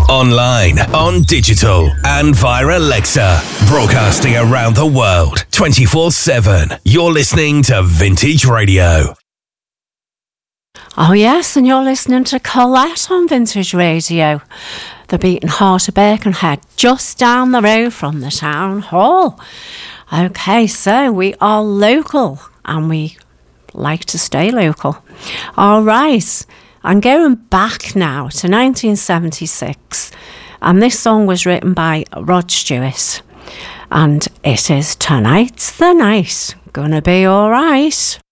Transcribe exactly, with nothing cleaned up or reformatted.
Online, on digital, and via Alexa. Broadcasting around the world, twenty-four seven. You're listening to Vintage Radio. Oh yes, and you're listening to Colette on Vintage Radio. The Beating Heart of Birkenhead, just down the road from the town hall. Okay, so we are local, and we like to stay local. All right, I'm going back now to nineteen seventy-six, and this song was written by Rod Stewart, and it is Tonight's the Night, Gonna Be Alright.